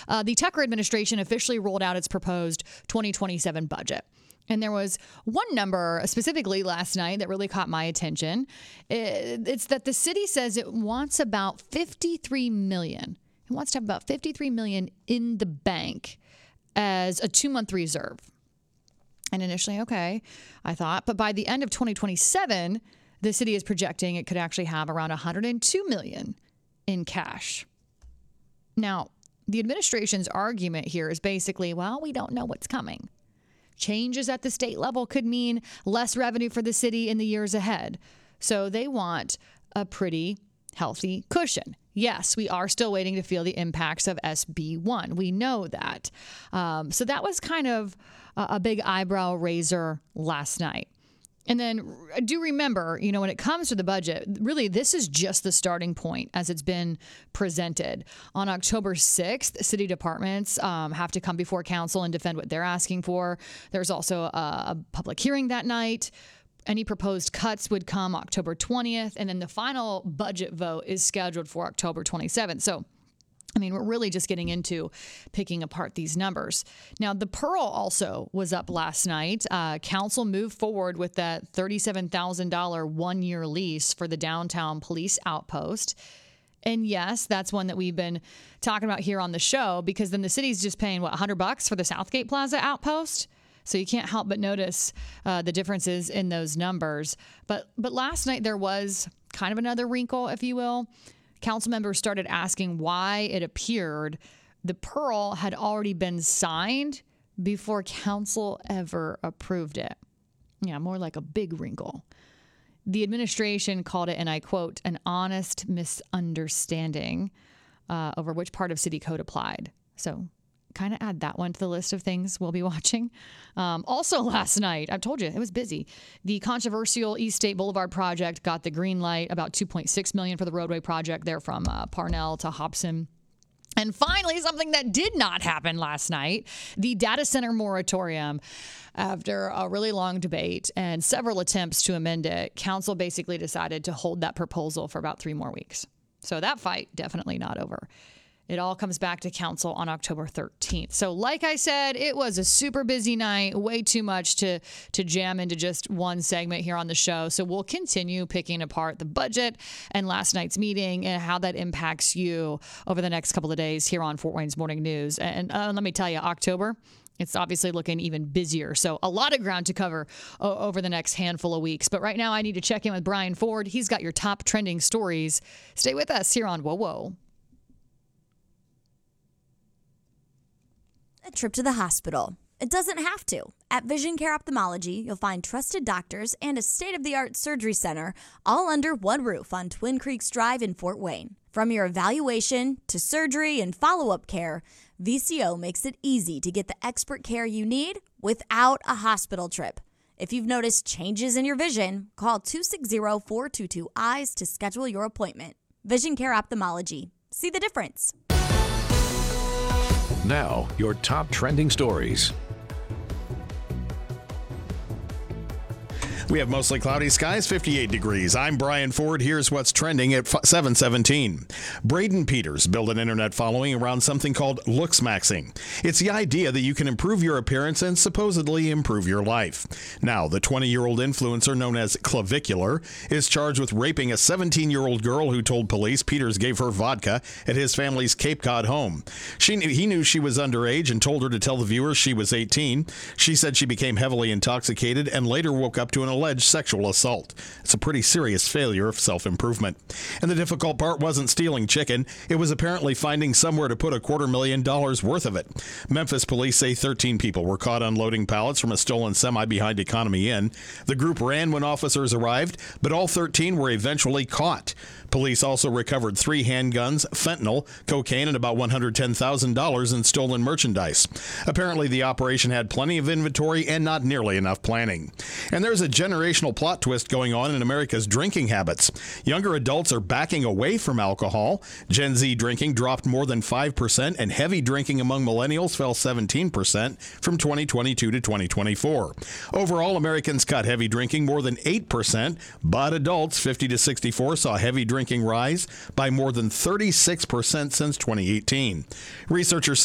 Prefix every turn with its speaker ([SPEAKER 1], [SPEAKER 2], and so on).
[SPEAKER 1] the Tucker administration officially rolled out its proposed 2027 budget. And there was one number specifically last night that really caught my attention. It's that the city says it wants about $53 million. It wants to have about $53 million in the bank as a 2-month reserve. And initially, okay, I thought, but by the end of 2027, the city is projecting it could actually have around $102 million in cash. Now, the administration's argument here is basically, well, we don't know what's coming. Changes at the state level could mean less revenue for the city in the years ahead. So they want a pretty healthy cushion. Yes, we are still waiting to feel the impacts of SB 1. We know that. So that was kind of a big eyebrow raiser last night. And then do remember, when it comes to the budget, really, this is just the starting point as it's been presented. On October 6th, city departments have to come before council and defend what they're asking for. There's also a public hearing that night. Any proposed cuts would come October 20th. And then the final budget vote is scheduled for October 27th. So we're really just getting into picking apart these numbers. Now, the Pearl also was up last night. Council moved forward with that $37,000 one-year lease for the downtown police outpost. And yes, that's one that we've been talking about here on the show, because then the city's just paying, $100 for the Southgate Plaza outpost? So you can't help but notice the differences in those numbers. But last night there was kind of another wrinkle, if you will. Council members started asking why it appeared the Pearl had already been signed before council ever approved it. Yeah, more like a big wrinkle. The administration called it, and I quote, an honest misunderstanding over which part of city code applied. So kind of add that one to the list of things we'll be watching. Also last night, I've told you, it was busy. The controversial East State Boulevard project got the green light, about $2.6 million for the roadway project there from Parnell to Hobson. And finally, something that did not happen last night, the data center moratorium. After a really long debate and several attempts to amend it, council basically decided to hold that proposal for about 3 more weeks. So that fight definitely not over. It all comes back to council on October 13th. So like I said, it was a super busy night, way too much to jam into just one segment here on the show. So we'll continue picking apart the budget and last night's meeting and how that impacts you over the next couple of days here on Fort Wayne's Morning News. And let me tell you, October, it's obviously looking even busier. So a lot of ground to cover over the next handful of weeks. But right now I need to check in with Brian Ford. He's got your top trending stories. Stay with us here on Whoa Whoa.
[SPEAKER 2] A trip to the hospital. It doesn't have to. At Vision Care Ophthalmology, you'll find trusted doctors and a state-of-the-art surgery center all under one roof on Twin Creeks Drive in Fort Wayne. From your evaluation to surgery and follow-up care, VCO makes it easy to get the expert care you need without a hospital trip. If you've noticed changes in your vision, call 260-422-EYES to schedule your appointment. Vision Care Ophthalmology. See the difference.
[SPEAKER 3] Now, your top trending stories.
[SPEAKER 4] We have mostly cloudy skies, 58 degrees. I'm Brian Ford. Here's what's trending at 7:17. Braden Peters built an internet following around something called looksmaxing. It's the idea that you can improve your appearance and supposedly improve your life. Now, the 20-year-old influencer known as Clavicular is charged with raping a 17-year-old girl who told police Peters gave her vodka at his family's Cape Cod home. He knew she was underage and told her to tell the viewers she was 18. She said she became heavily intoxicated and later woke up to an alleged sexual assault. It's a pretty serious failure of self-improvement. And the difficult part wasn't stealing chicken. It was apparently finding somewhere to put $250,000 worth of it. Memphis police say 13 people were caught unloading pallets from a stolen semi behind Economy Inn. The group ran when officers arrived, but all 13 were eventually caught. Police also recovered 3 handguns, fentanyl, cocaine, and about $110,000 in stolen merchandise. Apparently, the operation had plenty of inventory and not nearly enough planning. And there's a generational plot twist going on in America's drinking habits. Younger adults are backing away from alcohol. Gen Z drinking dropped more than 5%, and heavy drinking among millennials fell 17% from 2022 to 2024. Overall, Americans cut heavy drinking more than 8%, but adults 50 to 64 saw heavy drinking rise by more than 36% since 2018. Researchers